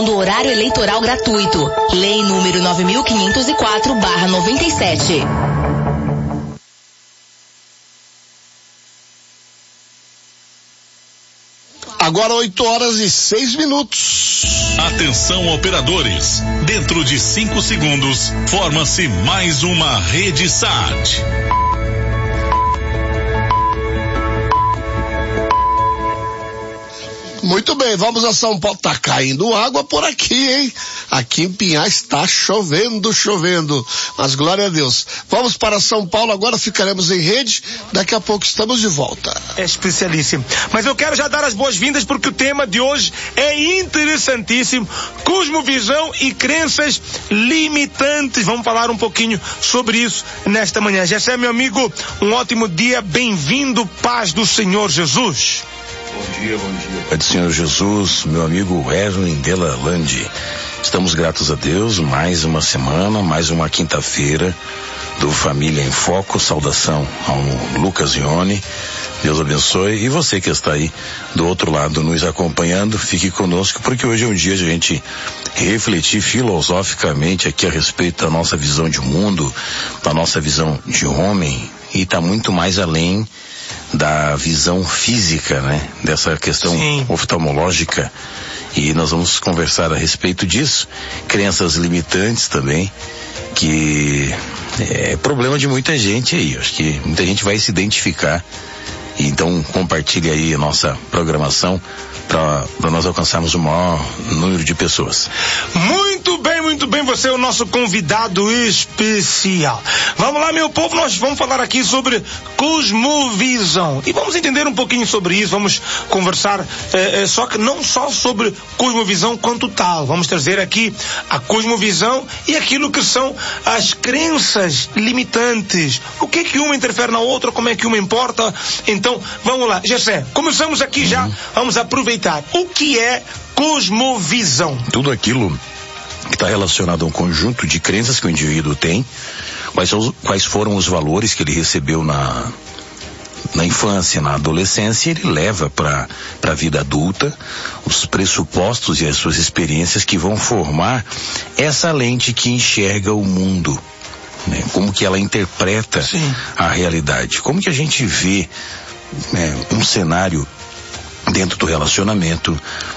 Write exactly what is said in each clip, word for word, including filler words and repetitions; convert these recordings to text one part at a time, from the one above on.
do horário eleitoral gratuito. Lei número nove mil quinhentos e quatro barra noventa e sete. Agora oito horas e seis minutos. Atenção, operadores. Dentro de cinco segundos, forma-se mais uma rede S A T. Muito bem, vamos a São Paulo. Tá caindo água por aqui, hein? Aqui em Pinhais está chovendo, chovendo. Mas glória a Deus. Vamos para São Paulo, agora ficaremos em rede. Daqui a pouco estamos de volta. É especialíssimo. Mas eu quero já dar as boas-vindas porque o tema de hoje é interessantíssimo. Cosmovisão e crenças limitantes. Vamos falar um pouquinho sobre isso nesta manhã. Jessé, meu amigo, um ótimo dia. Bem-vindo, paz do Senhor Jesus. Bom dia, bom dia. Pai do Senhor Jesus, meu amigo Erwin Della Lande. Estamos gratos a Deus, mais uma semana, mais uma quinta-feira do Família em Foco. Saudação ao Lucas Ione. Deus abençoe. E você que está aí do outro lado nos acompanhando, fique conosco, porque hoje é um dia de a gente refletir filosoficamente aqui a respeito da nossa visão de mundo, da nossa visão de homem, e está muito mais além da visão física, né? Dessa questão Sim. oftalmológica. E nós vamos conversar a respeito disso. Crenças limitantes também, que é problema de muita gente aí. Acho que muita gente vai se identificar. Então compartilhe aí a nossa programação para nós alcançarmos o maior número de pessoas. Muito bem, muito bem, você é o nosso convidado especial. Vamos lá, meu povo, nós vamos falar aqui sobre cosmovisão. E vamos entender um pouquinho sobre isso, vamos conversar, é, é, só que não só sobre cosmovisão quanto tal. Vamos trazer aqui a cosmovisão e aquilo que são as crenças limitantes. O que é que uma interfere na outra, como é que uma importa? Então, vamos lá. Jessé, começamos aqui já, uhum. Vamos aproveitar. O que é cosmovisão? Tudo aquilo que está relacionado a um conjunto de crenças que o indivíduo tem, quais, são, quais foram os valores que ele recebeu na, na infância, na adolescência, ele leva para a vida adulta, os pressupostos e as suas experiências que vão formar essa lente que enxerga o mundo. Né? Como que ela interpreta Sim. a realidade, como que a gente vê né, um cenário dentro do relacionamento,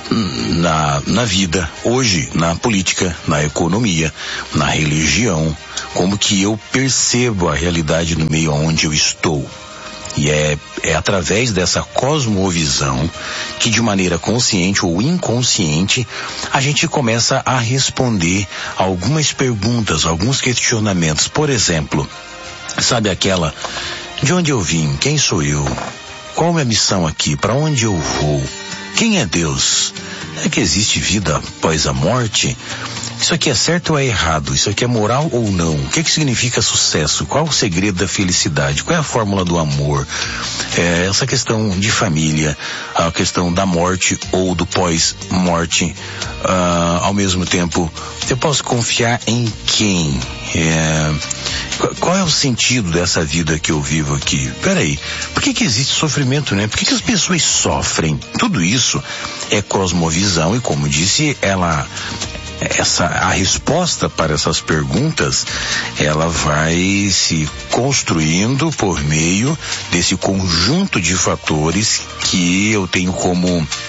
na, na vida, hoje, na política, na economia, na religião, como que eu percebo a realidade no meio onde eu estou. E é, é através dessa cosmovisão que, de maneira consciente ou inconsciente, a gente começa a responder algumas perguntas, alguns questionamentos. Por exemplo, sabe aquela, de onde eu vim, quem sou eu? Qual é a minha missão aqui? Para onde eu vou? Quem é Deus? É que existe vida após a morte? Isso aqui é certo ou é errado? Isso aqui é moral ou não? O que que significa sucesso? Qual o segredo da felicidade? Qual é a fórmula do amor? É, essa questão de família, a questão da morte ou do pós-morte, uh, ao mesmo tempo, eu posso confiar em quem? É, qual é o sentido dessa vida que eu vivo aqui? Peraí, por que que existe sofrimento, né? Por que que as pessoas sofrem? Tudo isso é cosmovisão e, como disse, ela... Essa, a resposta para essas perguntas, ela vai se construindo por meio desse conjunto de fatores que eu tenho como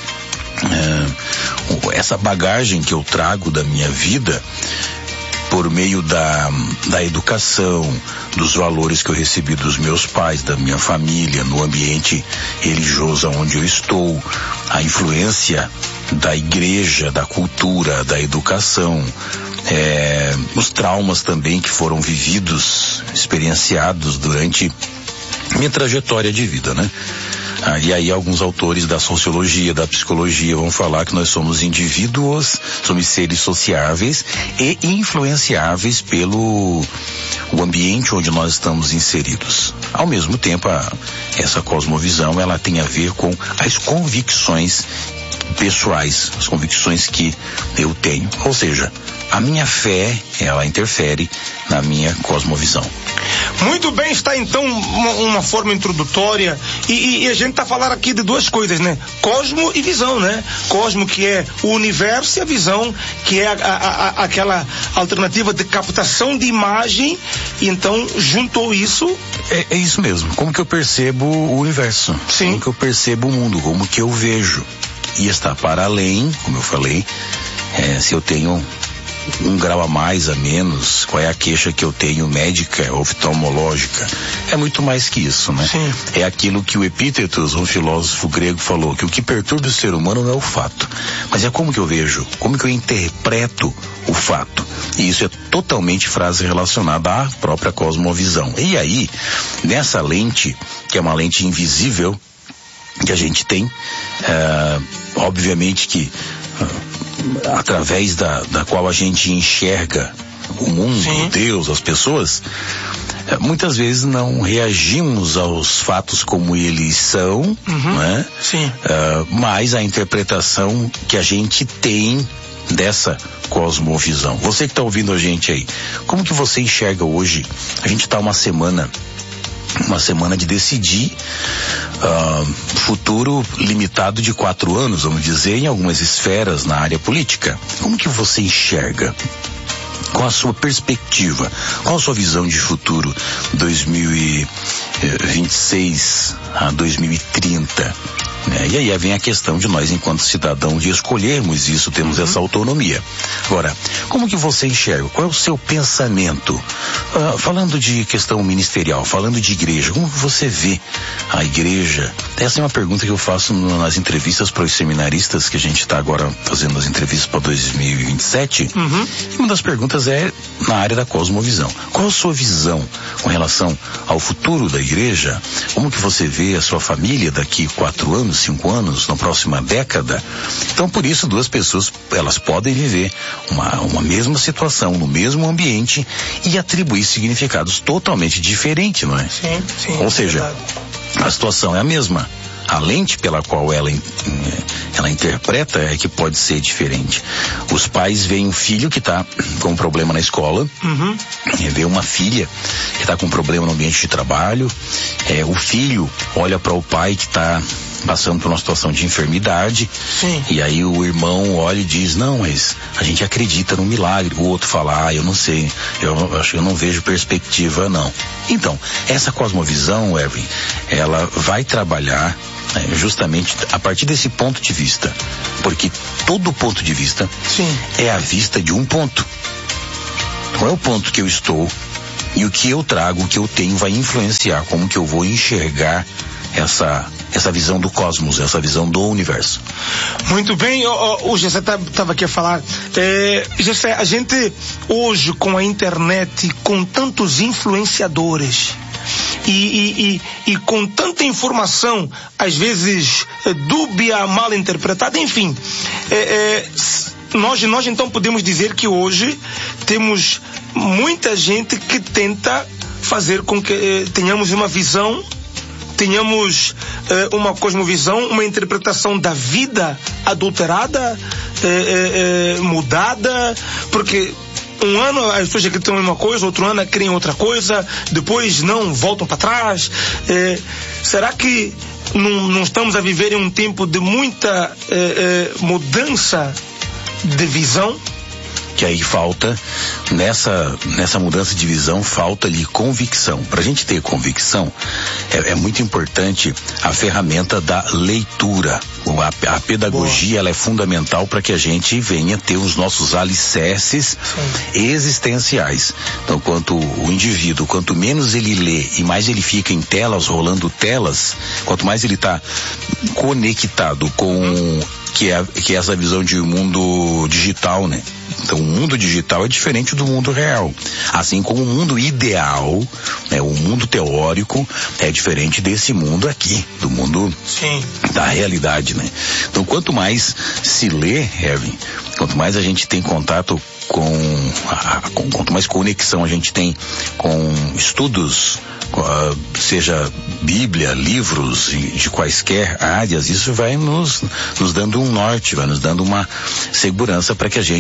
uh, essa bagagem que eu trago da minha vida, por meio da, da educação, dos valores que eu recebi dos meus pais, da minha família, no ambiente religioso onde eu estou, a influência da igreja, da cultura, da educação, é, os traumas também que foram vividos, experienciados durante minha trajetória de vida, né? Ah, e aí alguns autores da sociologia, da psicologia vão falar que nós somos indivíduos, somos seres sociáveis e influenciáveis pelo o ambiente onde nós estamos inseridos. Ao mesmo tempo, a, essa cosmovisão, ela tem a ver com as convicções pessoais, as convicções que eu tenho. Ou seja, a minha fé, ela interfere na minha cosmovisão. Muito bem, está então uma, uma forma introdutória e, e a gente está a falar aqui de duas coisas, né? Cosmo e visão, né? Cosmo, que é o universo, e a visão, que é a, a, a, aquela alternativa de captação de imagem, e então juntou isso. É, é isso mesmo. Como que eu percebo o universo? Sim. Como que eu percebo o mundo? Como que eu vejo? E está para além, como eu falei, é, se eu tenho um grau a mais, a menos, qual é a queixa que eu tenho médica, oftalmológica, é muito mais que isso, né? Sim. É aquilo que o Epítetos, um filósofo grego, falou, que o que perturba o ser humano não é o fato, mas é como que eu vejo, como que eu interpreto o fato. E isso é totalmente frase relacionada à própria cosmovisão. E aí, nessa lente, que é uma lente invisível, que a gente tem, uh, obviamente que uh, através da, da qual a gente enxerga o mundo, Sim. Deus, as pessoas, uh, muitas vezes não reagimos aos fatos como eles são, uhum. né? Sim. Uh, mas a interpretação que a gente tem dessa cosmovisão. Você que está ouvindo a gente aí, como que você enxerga hoje? A gente está uma semana uma semana de decidir uh, futuro limitado de quatro anos, vamos dizer, em algumas esferas na área política. Como que você enxerga? Qual a sua perspectiva? Qual a sua visão de futuro dois mil e vinte e seis a dois mil e trinta? É, e aí vem a questão de nós, enquanto cidadãos, de escolhermos isso, temos uhum. essa autonomia. Agora, como que você enxerga? Qual é o seu pensamento? Uh, falando de questão ministerial, falando de igreja, como você vê a igreja? Essa é uma pergunta que eu faço no, nas entrevistas para os seminaristas, que a gente está agora fazendo as entrevistas para dois mil e vinte e sete. Uhum. E uma das perguntas é na área da cosmovisão. Qual a sua visão com relação ao futuro da igreja? Como que você vê a sua família daqui quatro anos, cinco anos, na próxima década? Então, por isso, duas pessoas, elas podem viver uma, uma mesma situação, no mesmo ambiente, e atribuir significados totalmente diferentes, não é? Sim, sim. Ou seja, verdade. A situação é a mesma. A lente pela qual ela, ela interpreta é que pode ser diferente. Os pais veem um filho que está com um problema na escola, uhum. vê uma filha que está com um problema no ambiente de trabalho, é, o filho olha para o pai que está passando por uma situação de enfermidade. Sim. E aí o irmão olha e diz, não, mas a gente acredita no milagre. O outro fala, ah, eu não sei, eu acho que eu não vejo perspectiva, não. Então, essa cosmovisão, Evelyn, ela vai trabalhar é, justamente a partir desse ponto de vista, porque todo ponto de vista Sim. é a vista de um ponto. Qual é o ponto que eu estou e o que eu trago, o que eu tenho vai influenciar como que eu vou enxergar essa essa visão do cosmos, essa visão do universo. Muito bem, o, o Gessé estava aqui a falar, é, Gessé, a gente hoje com a internet, com tantos influenciadores e, e, e, e com tanta informação, às vezes é, dúbia, mal interpretada, enfim, é, é, nós, nós então podemos dizer que hoje temos muita gente que tenta fazer com que eh, tenhamos uma visão, tenhamos eh, uma cosmovisão, uma interpretação da vida adulterada, eh, eh, eh, mudada, porque um ano as pessoas acreditam em uma coisa, outro ano creem em outra coisa, depois não, voltam para trás. Eh, será que não, não estamos a viver em um tempo de muita eh, eh, mudança de visão? Que aí falta, nessa, nessa mudança de visão, falta-lhe convicção. Para a gente ter convicção, é, é muito importante a ferramenta da leitura. A, a pedagogia, ela é fundamental para que a gente venha ter os nossos alicerces Sim. existenciais. Então, quanto o indivíduo, quanto menos ele lê e mais ele fica em telas, rolando telas, quanto mais ele está conectado com... Hum. Que é, que é essa visão de mundo digital, né? Então, o mundo digital é diferente do mundo real. Assim como o mundo ideal, né? O mundo teórico é diferente desse mundo aqui, do mundo Sim. da realidade, né? Então, quanto mais se lê, Evelyn, quanto mais a gente tem contato com, a, com quanto mais conexão a gente tem com estudos, uh, seja Bíblia, livros de, de quaisquer áreas, isso vai nos, nos dando um norte, vai nos dando uma segurança para que a gente tenha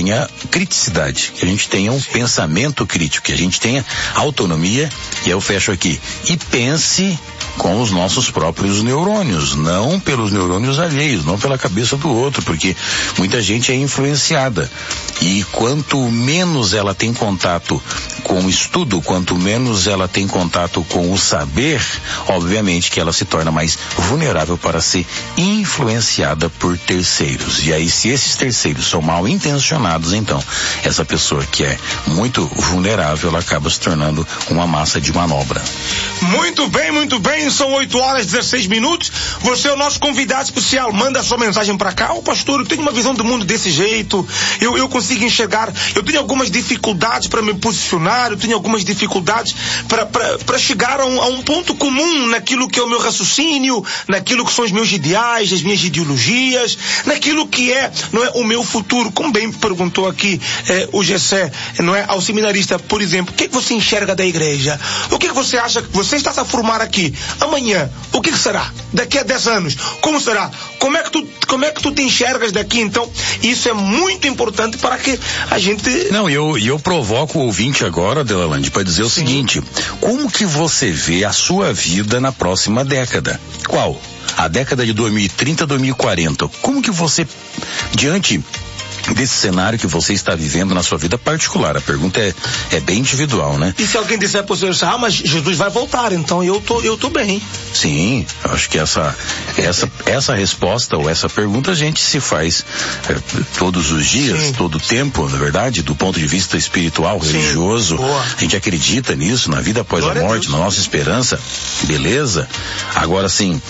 tenha criticidade, que a gente tenha um pensamento crítico, que a gente tenha autonomia, e eu fecho aqui, e pense com os nossos próprios neurônios, não pelos neurônios alheios, não pela cabeça do outro, porque muita gente é influenciada, e quanto menos ela tem contato com o estudo, quanto menos ela tem contato com o saber, obviamente que ela se torna mais vulnerável para ser influenciada por terceiros. E aí, se esses terceiros são mal intencionados, então essa pessoa que é muito vulnerável, ela acaba se tornando uma massa de manobra. Muito bem, muito bem, são oito horas e dezesseis minutos. Você é o nosso convidado especial. Manda a sua mensagem pra cá. Ô pastor, eu tenho uma visão do mundo desse jeito, eu, eu consigo enxergar, eu tenho algumas dificuldades para me posicionar, eu tenho algumas dificuldades para chegar a um, a um ponto comum naquilo que é o meu raciocínio, naquilo que são os meus ideais, as minhas ideologias, naquilo que é, não é, o meu futuro. Como bem perguntou aqui eh, o Gessé, não é, ao seminarista, por exemplo, o que, que você enxerga da igreja? O que, que você acha que você está a formar aqui? Amanhã, o que, que será? Daqui a dez anos, como será? Como é que tu, como é que tu te enxergas daqui? Então, isso é muito importante para que a gente... Não, eu, eu provoco o ouvinte agora, Delalande, para dizer o Sim. seguinte: como que você vê a sua vida na próxima década? Qual? A década de dois mil e trinta, dois mil e quarenta. Como que você, diante desse cenário que você está vivendo na sua vida particular, a pergunta é, é bem individual, né? E se alguém disser para você, ah, mas Jesus vai voltar, então eu tô, eu tô bem. Sim, eu acho que essa, essa, essa resposta ou essa pergunta a gente se faz é, todos os dias, Sim. todo o tempo, na verdade, do ponto de vista espiritual, Sim. religioso. Boa. A gente acredita nisso, na vida após Glória a morte, a na nossa esperança, beleza? Agora sim,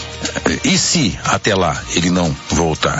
e se até lá ele não voltar?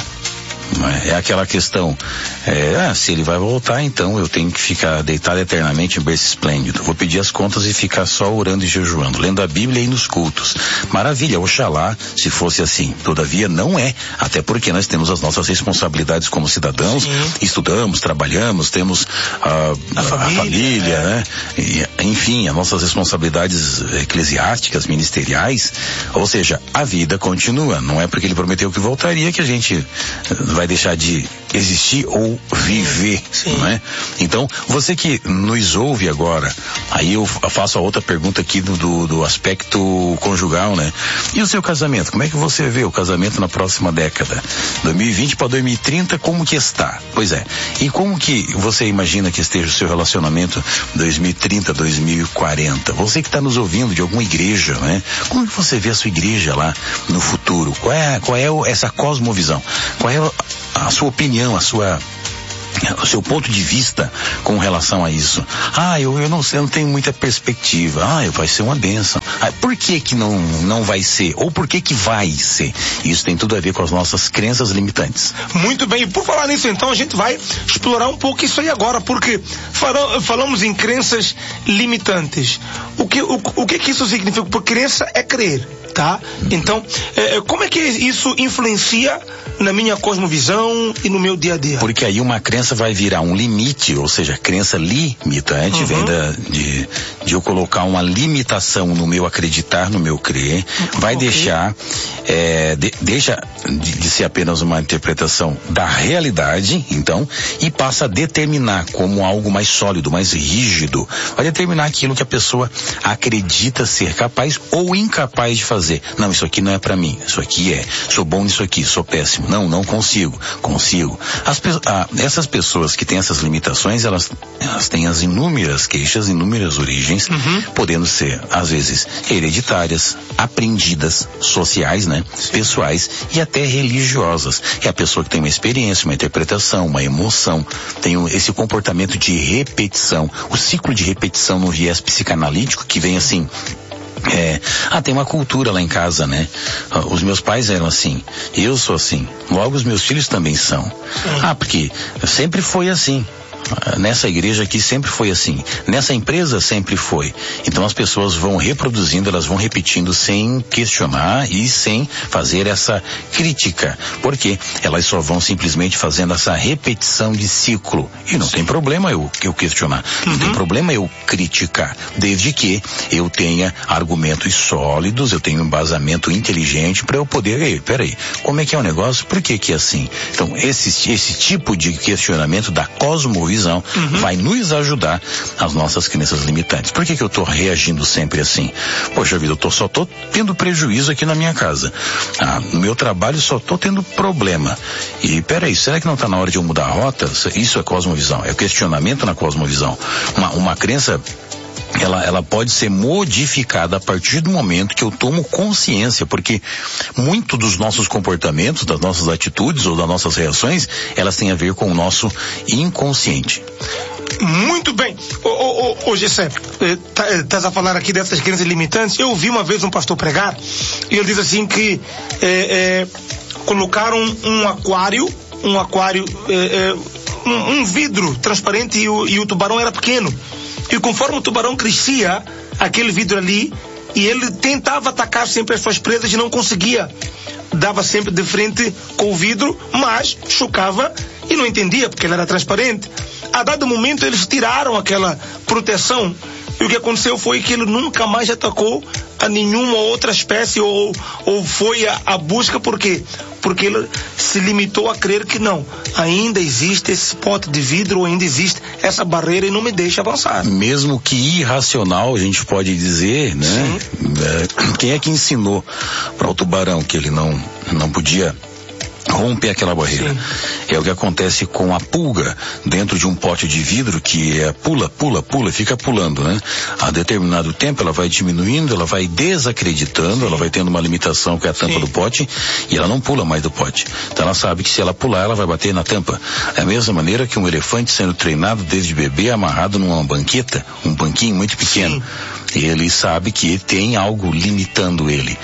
É aquela questão, é, ah, se ele vai voltar, então eu tenho que ficar deitado eternamente em berço esplêndido. Vou pedir as contas e ficar só orando e jejuando, lendo a Bíblia e ir nos cultos. Maravilha, oxalá se fosse assim. Todavia não é, até porque nós temos as nossas responsabilidades como cidadãos, Sim. estudamos, trabalhamos, temos a, a, a família, a família é. né? E, enfim, as nossas responsabilidades eclesiásticas, ministeriais, ou seja, a vida continua. Não é porque ele prometeu que voltaria que a gente vai deixar de existir ou viver, Sim. não é? Então, você que nos ouve agora, aí eu faço a outra pergunta aqui do, do, do aspecto conjugal, né? E o seu casamento? Como é que você vê o casamento na próxima década? dois mil e vinte para dois mil e trinta, como que está? Pois é. E como que você imagina que esteja o seu relacionamento dois mil e trinta, dois mil e quarenta? Você que está nos ouvindo de alguma igreja, né? Como que você vê a sua igreja lá no futuro? Qual é, qual é o, essa cosmovisão? Qual é a sua opinião, a sua, o seu ponto de vista com relação a isso? Ah, eu, eu não sei, eu não tenho muita perspectiva. Ah, vai ser uma bênção. Ah, por que que não, não vai ser? Ou por que que vai ser? Isso tem tudo a ver com as nossas crenças limitantes. Muito bem, e por falar nisso então, a gente vai explorar um pouco isso aí agora, porque fala, falamos em crenças limitantes. O que, o, o que que isso significa? Porque crença é crer, tá? Então, é, como é que isso influencia na minha cosmovisão e no meu dia a dia? Porque aí uma crença vai virar um limite, ou seja, crença limitante, uhum. vem da, de, de eu colocar uma limitação no meu acreditar, no meu crer, vai okay. deixar, é, de, deixa de, de ser apenas uma interpretação da realidade, então, e passa a determinar como algo mais sólido, mais rígido, vai determinar aquilo que a pessoa acredita ser capaz ou incapaz de fazer. Não, isso aqui não é pra mim, isso aqui é, sou bom nisso aqui, sou péssimo. Não, não consigo. Consigo. As, ah, essas pessoas que têm essas limitações, elas, elas têm as inúmeras queixas, inúmeras origens, uhum. podendo ser, às vezes, hereditárias, aprendidas, sociais, né? Sim. Pessoais e até religiosas. É a pessoa que tem uma experiência, uma interpretação, uma emoção, tem um, esse comportamento de repetição. O ciclo de repetição no viés psicanalítico que vem assim... É, ah, tem uma cultura lá em casa, né? Os meus pais eram assim, eu sou assim, logo os meus filhos também são. Ah, porque sempre foi assim. Nessa igreja aqui sempre foi assim. Nessa empresa sempre foi. Então as pessoas vão reproduzindo, elas vão repetindo sem questionar e sem fazer essa crítica. Porque elas só vão simplesmente fazendo essa repetição de ciclo. E não tem problema eu, eu questionar. Não uhum. tem problema eu criticar. Desde que eu tenha argumentos sólidos, eu tenho um embasamento inteligente para eu poder, ei, peraí, como é que é o negócio? Por que que é assim? Então esse, esse tipo de questionamento da cosmovisão uhum. vai nos ajudar às nossas crenças limitantes. Por que que eu tô reagindo sempre assim? Poxa vida, eu tô, só tô tendo prejuízo aqui na minha casa. Ah, no meu trabalho só tô tendo problema. E peraí, será que não tá na hora de eu mudar a rota? Isso é cosmovisão, é o questionamento na cosmovisão. Uma, uma crença Ela, ela pode ser modificada a partir do momento que eu tomo consciência, porque muito dos nossos comportamentos, das nossas atitudes ou das nossas reações, elas têm a ver com o nosso inconsciente. Muito bem. Ô, ô, ô, ô Gessé, estás a falar aqui dessas crenças limitantes. Eu ouvi uma vez um pastor pregar e ele diz assim que é, é, colocaram um aquário, um aquário, é, é, um, um vidro transparente e o, e o tubarão era pequeno. E conforme o tubarão crescia, aquele vidro ali, e ele tentava atacar sempre as suas presas e não conseguia. Dava sempre de frente com o vidro, mas chocava e não entendia, porque ele era transparente. A dado momento, eles tiraram aquela proteção. E o que aconteceu foi que ele nunca mais atacou a nenhuma outra espécie ou, ou foi a, a busca. Por quê? Porque ele se limitou a crer que não, ainda existe esse pote de vidro, ou ainda existe essa barreira e não me deixa avançar. Mesmo que irracional, a gente pode dizer, né? É, quem é que ensinou para o tubarão que ele não, não podia romper aquela barreira? Sim. É o que acontece com a pulga dentro de um pote de vidro, que é pula, pula, pula, fica pulando, né? A determinado tempo ela vai diminuindo, ela vai desacreditando, Sim. ela vai tendo uma limitação que é a tampa Sim. do pote, e ela não pula mais do pote. Então ela sabe que se ela pular, ela vai bater na tampa. É a mesma maneira que um elefante sendo treinado desde bebê, amarrado numa banqueta, um banquinho muito pequeno. Sim. Ele sabe que tem algo limitando ele.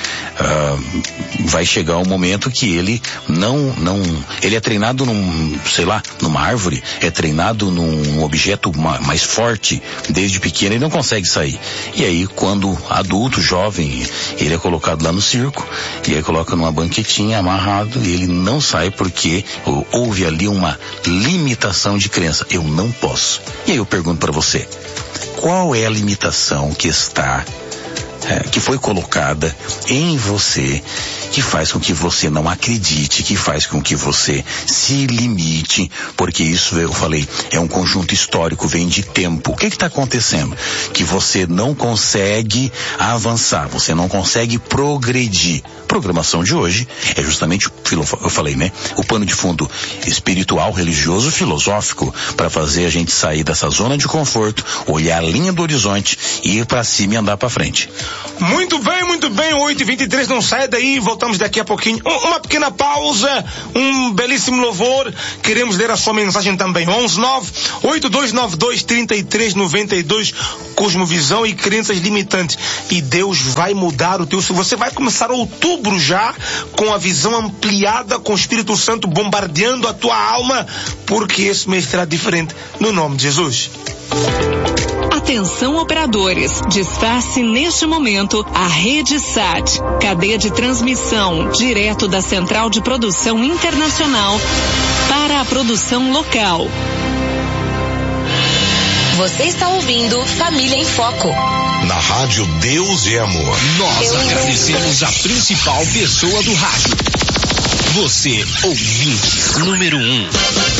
Uh, vai chegar um momento que ele não, não, ele é treinado num, sei lá, numa árvore, é treinado num objeto ma, mais forte, desde pequeno, ele não consegue sair. E aí, quando adulto, jovem, ele é colocado lá no circo, e aí coloca numa banquetinha, amarrado, e ele não sai porque houve ali uma limitação de crença. Eu não posso. E aí eu pergunto para você, qual é a limitação que está, é, que foi colocada em você, que faz com que você não acredite, que faz com que você se limite? Porque isso, eu falei, é um conjunto histórico, vem de tempo. O que está acontecendo? Que você não consegue avançar, você não consegue progredir. A programação de hoje é justamente, eu falei, né? O pano de fundo espiritual, religioso, filosófico, para fazer a gente sair dessa zona de conforto, olhar a linha do horizonte, ir para cima e andar para frente. Muito bem, muito bem, oito e vinte e três, não sai daí, voltamos daqui a pouquinho. Uma pequena pausa, um belíssimo louvor, queremos ler a sua mensagem também. onze nove oito dois nove dois três três nove dois, Cosmovisão e crenças limitantes. E Deus vai mudar o teu... Você vai começar outubro já com a visão ampliada, com o Espírito Santo bombardeando a tua alma, porque esse mês será diferente, no nome de Jesus. Atenção, operadores, disfarce neste momento a Rede Sat, cadeia de transmissão direto da Central de Produção Internacional para a produção local. Você está ouvindo Família em Foco. Na rádio Deus é Amor. Nós Eu agradecemos a principal pessoa do rádio. Você, ouvinte número um.